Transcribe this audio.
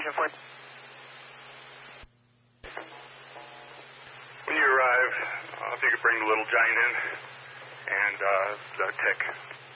Engine 4. When you arrive, if you could bring the little giant in and the tech.